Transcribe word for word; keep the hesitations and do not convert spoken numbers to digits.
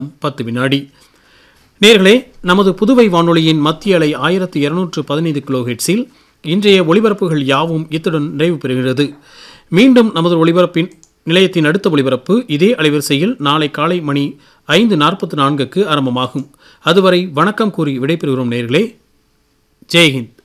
பத்து வினாடி. நேர்களே, நமது புதுவை வானொலியின் மத்திய அலை ஆயிரத்து இருநூற்று பதினைந்து கிலோ ஹெட்ஸில் இன்றைய ஒலிபரப்புகள் யாவும் இத்துடன் நிறைவு பெறுகிறது. மீண்டும் நமது ஒலிபரப்பின் நிலையத்தின் அடுத்த ஒலிபரப்பு இதே அலைவரிசையில் நாளை காலை மணி ஐந்து நாற்பத்தி நான்குக்கு ஆரம்பமாகும். அதுவரை வணக்கம் கூறி விடைபெறுகிறோம் நேர்களே. ஜெய்ஹிந்த்.